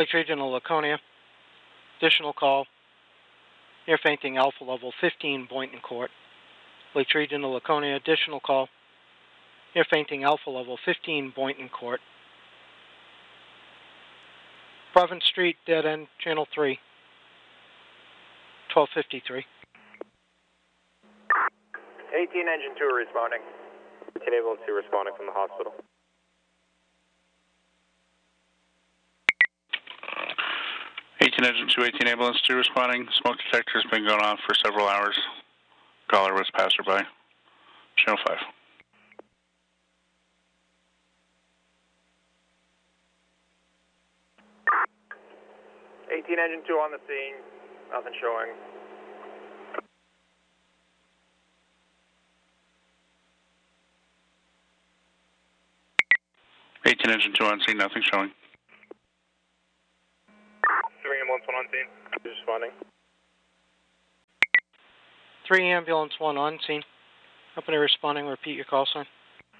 Lakes Regional Laconia. Additional call. Near fainting Alpha Level 15, Boynton Court. Lakes Regional Laconia. Additional call. Near fainting Alpha Level 15, Boynton Court. Province Street, dead end, Channel 3. 1253. 18 Engine 2 responding. 18 Ambulance 2 responding from the hospital. 18 Engine 2, 18 Ambulance 2 responding. Smoke detector has been going off for several hours. Caller was passerby. Channel 5. 18 Engine 2 on the scene. Nothing showing. Engine 2 on scene, nothing showing. 3 Ambulance 1 on scene. Who's responding? 3 Ambulance 1 on scene. Company responding, repeat your call sign.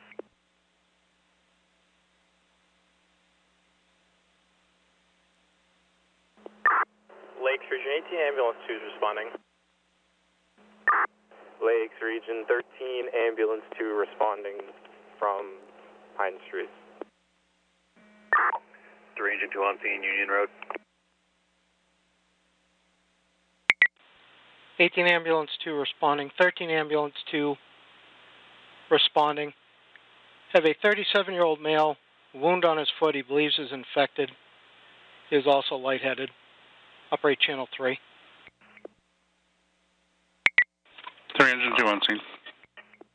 Lakes Region 18 Ambulance 2 is responding. Lakes Region 13 Ambulance 2 responding from Pine Street. 3 Engine 2 on scene, Union Road. 18 Ambulance 2 responding. 13 Ambulance 2 responding. Have a 37-year-old male, wound on his foot he believes is infected. He is also lightheaded. Operate Channel 3. 3 Engine 2 on scene.